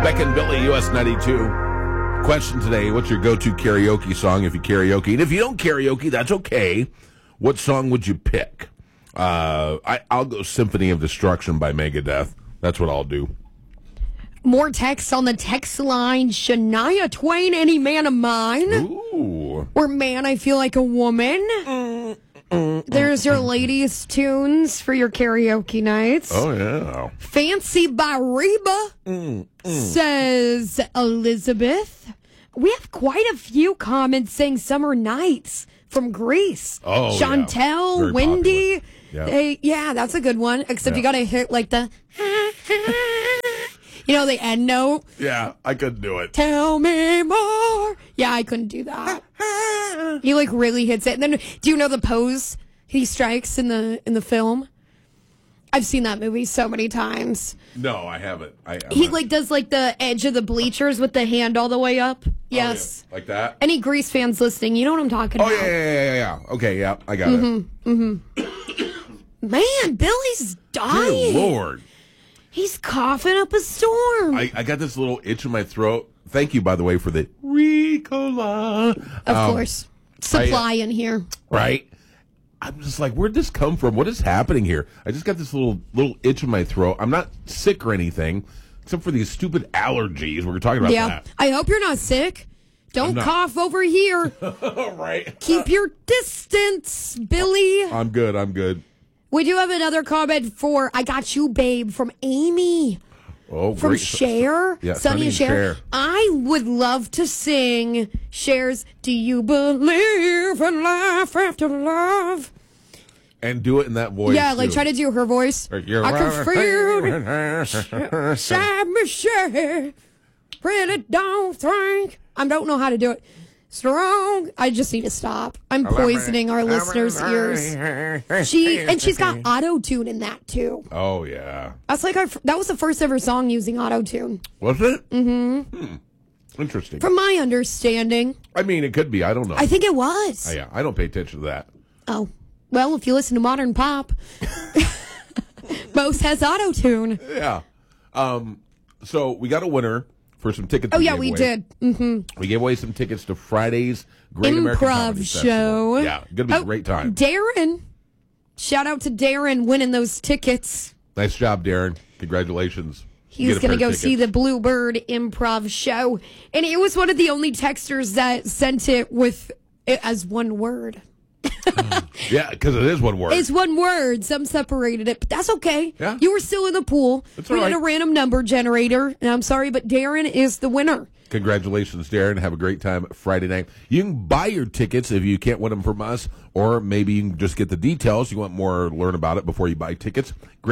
Beck and Billy, US 92. Question today, what's your go-to karaoke song if you karaoke? And if you don't karaoke, that's okay. What song would you pick? I'll go Symphony of Destruction by Megadeth. That's what I'll do. More texts on the text line. Shania Twain, Any Man of Mine. Ooh. Or Man, I Feel Like a Woman. There's your ladies' tunes for your karaoke nights. Oh, yeah. Fancy by Reba, says Elizabeth. We have quite a few comments saying Summer Nights from Greece. Oh, Chantel, Very Wendy. popular. Yeah, that's a good one. Except you got to hit like the, the end note. Yeah, I couldn't do it. Tell me more. Yeah, I couldn't do that. He really hits it. And then, do you know the pose he strikes in the film? I've seen that movie so many times. No, I haven't. He does the edge of the bleachers with the hand all the way up. Yes, oh, yeah. Like that. Any Grease fans listening, you know what I'm talking about. Yeah. Okay, yeah, I got it. Man, Billy's dying. Good Lord. He's coughing up a storm. I got this little itch in my throat. Thank you, by the way, for the Ricola. Of course. Supply in here. Right? I'm just like, where'd this come from? What is happening here? I just got this little itch in my throat. I'm not sick or anything, except for these stupid allergies. We were talking about that. I hope you're not sick. Don't cough over here. Right. Keep your distance, Billy. I'm good. We do have another comment for I Got You, Babe, from Amy. Oh, from great. Cher. Yeah, Sonny and Cher. I would love to sing Cher's Do You Believe in Life After Love? And do it in that voice. Yeah, too. try to do her voice. I can feel it. Sad Michelle. Really don't think. I don't know how to do it. Strong. I just need to stop. I'm poisoning our listeners' ears. She's got auto-tune in that too. Oh yeah. That's that was the first ever song using auto-tune. Was it? Mm-hmm. Interesting. From my understanding. I mean, it could be. I don't know. I think it was. Oh, yeah, I don't pay attention to that. Oh. Well, if you listen to modern pop, most has auto-tune. Yeah. So we got a winner for some tickets. Oh, yeah, we did. Mm-hmm. We gave away some tickets to Friday's Great American Comedy Show. Festival. Yeah, going to be a great time. Darren. Shout out to Darren winning those tickets. Nice job, Darren. Congratulations. He's going to go see the Bluebird Improv Show. And it was one of the only texters that sent it with it as one word. Yeah, because it is one word. It's one word. Some separated it, but that's okay. Yeah. You were still in the pool. That's we all had right. a random number generator, and I'm sorry, but Darren is the winner. Congratulations, Darren. Have a great time Friday night. You can buy your tickets if you can't win them from us, or maybe you can just get the details. You want more, learn about it before you buy tickets.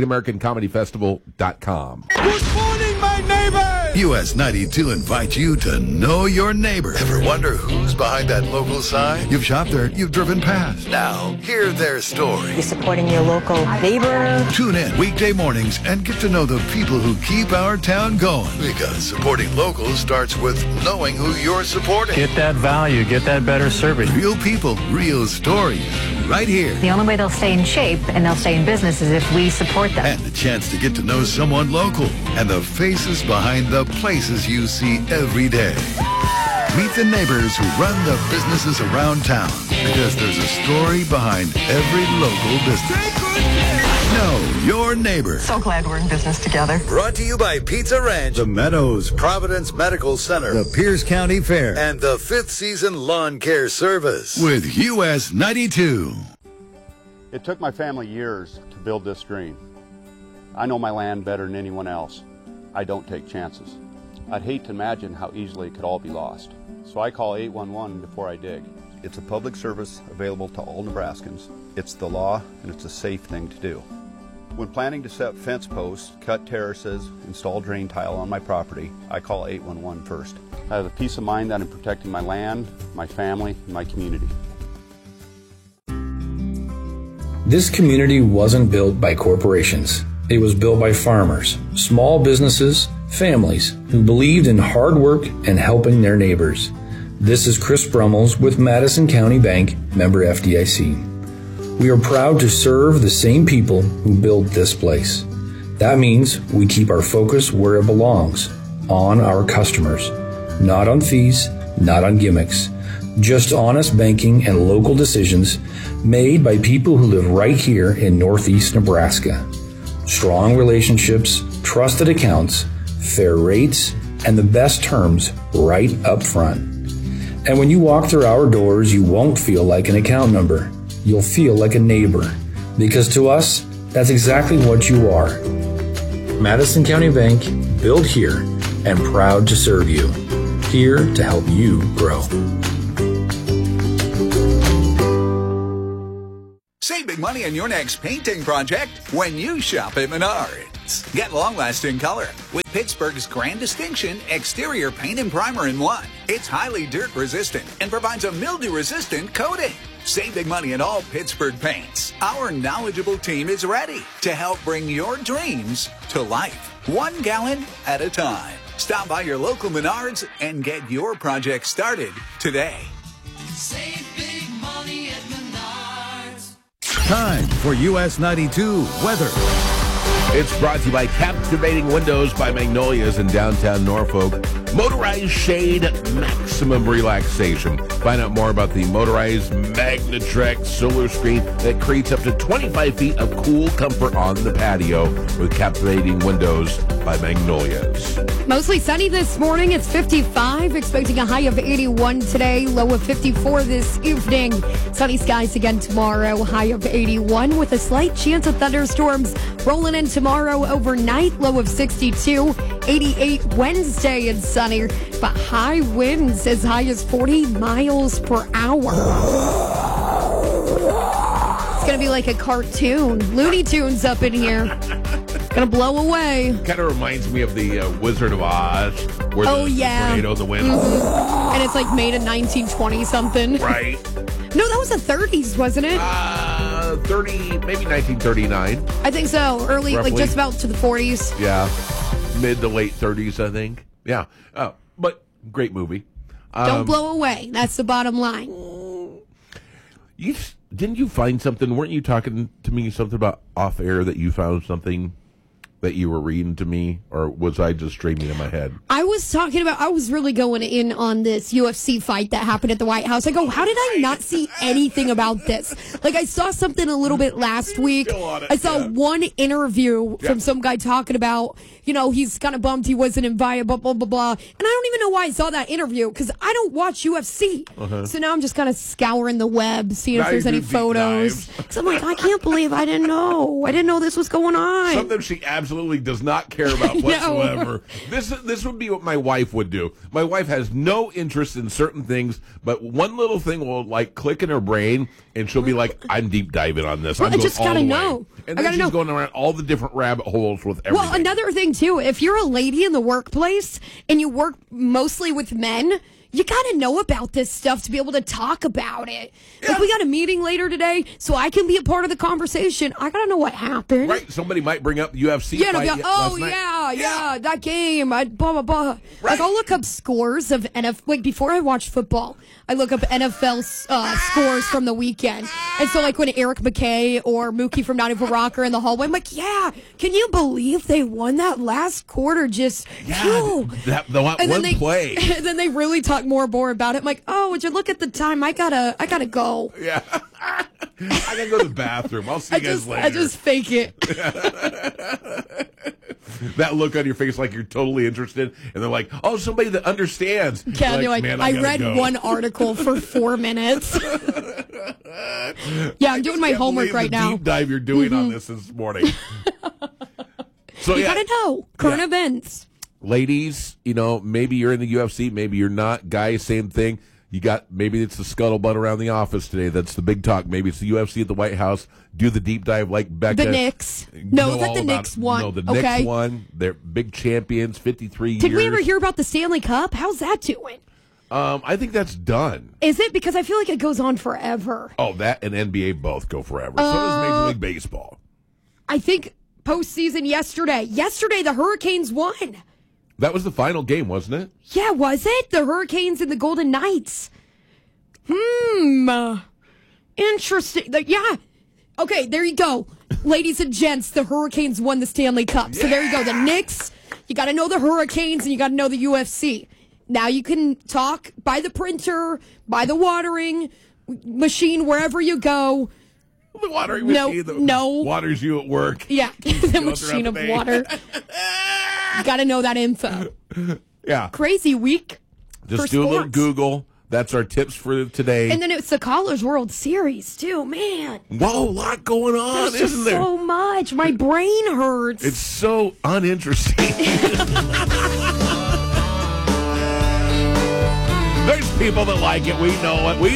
GreatAmericanComedyFestival.com. Good morning, my neighbors! US 92 invites you to know your neighbor. Ever wonder who's behind that local sign? You've shopped there, you've driven past. Now, hear their story. You're supporting your local neighbor. Tune in weekday mornings and get to know the people who keep our town going. Because supporting locals starts with knowing who you're supporting. Get that value, get that better service. Real people, real stories, right here. The only way they'll stay in shape and they'll stay in business is if we support them. And the chance to get to know someone local and the faces behind the places you see every day. Meet the neighbors who run the businesses around town, because there's a story behind every local business. Know your neighbor. So glad we're in business together. Brought to you by Pizza Ranch, the Meadows, Providence Medical Center, the Pierce County Fair, and the 5th Season Lawn Care Service with US 92. It took my family years to build this dream. I know my land better than anyone else. I don't take chances. I'd hate to imagine how easily it could all be lost. So I call 811 before I dig. It's a public service available to all Nebraskans. It's the law, and it's a safe thing to do. When planning to set fence posts, cut terraces, install drain tile on my property, I call 811 first. I have the peace of mind that I'm protecting my land, my family, and my community. This community wasn't built by corporations. It was built by farmers, small businesses, families who believed in hard work and helping their neighbors. This is Chris Brummels with Madison County Bank, member FDIC. We are proud to serve the same people who built this place. That means we keep our focus where it belongs, on our customers. Not on fees, not on gimmicks. Just honest banking and local decisions made by people who live right here in Northeast Nebraska. Strong relationships, trusted accounts, fair rates, and the best terms right up front. And when you walk through our doors, you won't feel like an account number. You'll feel like a neighbor. Because to us, that's exactly what you are. Madison County Bank, built here and proud to serve you. Here to help you grow. Save big money on your next painting project when you shop at Menards. Get long-lasting color with Pittsburgh's grand distinction exterior paint and primer in one. It's highly dirt-resistant and provides a mildew-resistant coating. Save big money on all Pittsburgh paints. Our knowledgeable team is ready to help bring your dreams to life, 1 gallon at a time. Stop by your local Menards and get your project started today. Save big money at Menards. Time for US 92 weather. It's brought to you by Captivating Windows by Magnolias in downtown Norfolk. Motorized shade, maximum relaxation. Find out more about the motorized Magnatrek solar screen that creates up to 25 feet of cool comfort on the patio with Captivating Windows by Magnolias. Mostly sunny this morning. It's 55. Expecting a high of 81 today. Low of 54 this evening. Sunny skies again tomorrow. High of 81 with a slight chance of thunderstorms rolling in tomorrow overnight. Low of 62. 88 Wednesday and sunny, but high winds as high as 40 miles per hour. It's going to be like a cartoon. Looney Tunes up in here. Going to blow away. Kind of reminds me of the Wizard of Oz, where tornado in the wind. Mm-hmm. And it's like made in 1920 something. Right. No, that was the 30s, wasn't it? 30, maybe 1939. I think so. Early, roughly. like just about to the 40s. Yeah. Mid to late 30s, I think. Yeah. But great movie. Don't blow away. That's the bottom line. Didn't you find something? Weren't you talking to me something about off air that you found something that you were reading to me? Or was I just dreaming in my head? I was really going in on this UFC fight that happened at the White House. I go, how did I not see anything about this? Like, I saw something a little bit last week. I saw one interview from some guy talking about, he's kind of bummed he wasn't invited, blah, blah, blah, blah. And I don't even know why I saw that interview, because I don't watch UFC. So now I'm just kind of scouring the web, seeing if there's any photos. So I'm like, I can't believe I didn't know. I didn't know this was going on. Something she absolutely does not care about whatsoever. This would be what my wife would do. My wife has no interest in certain things, but one little thing will click in her brain, and she'll be like, "I'm deep diving on this. Well, I just gotta know. And then she's going around all the different rabbit holes with everything. Well, another thing too, if you're a lady in the workplace and you work mostly with men, you got to know about this stuff to be able to talk about it. Yeah. Like, we got a meeting later today, so I can be a part of the conversation. I got to know what happened. Right. Somebody might bring up UFC fight last night. That game. Blah, blah, blah. Right. Like, I'll look up scores of NFL. Like, before I watch football, I look up NFL scores from the weekend. And so, like, when Eric McKay or Mookie from Naughty for Rock are in the hallway, I'm like, yeah, can you believe they won that last quarter? Just, that one play. And then they really talk more about it. I'm like, oh, would you look at the time? I gotta go. Yeah. I gotta go to the bathroom. I'll see you guys later. I just fake it. That look on your face like you're totally interested, and they're like, oh, somebody that understands. Yeah, like, man, I read one article for 4 minutes. Yeah, I'm doing my homework right now. Deep dive you're doing on this morning. So you gotta know current events. Ladies, maybe you're in the UFC, maybe you're not. Guys, same thing. Maybe it's the scuttlebutt around the office today. That's the big talk. Maybe it's the UFC at the White House. Do the deep dive like Becca. The Knicks. No, that the Knicks won. No, the Knicks won. They're big champions, 53 years. Did we ever hear about the Stanley Cup? How's that doing? I think that's done. Is it? Because I feel like it goes on forever. Oh, that and NBA both go forever. So does Major League Baseball. I think postseason yesterday. Yesterday, the Hurricanes won. That was the final game, wasn't it? Yeah, was it? The Hurricanes and the Golden Knights. Interesting. Yeah. Okay, there you go. Ladies and gents, the Hurricanes won the Stanley Cup. So there you go. The Knicks You got to know the hurricanes and you got to know the UFC. Now you can talk by the printer, by the watering machine, wherever you go. The watering machine that waters you at work. Yeah, the machine of water. You got to know that info. Yeah. Crazy week. Just do a little Google. That's our tips for today. And then it's the College World Series, too. Man. Whoa, a lot going on, isn't there? So much. My brain hurts. It's so uninteresting. There's people that like it. We know it. We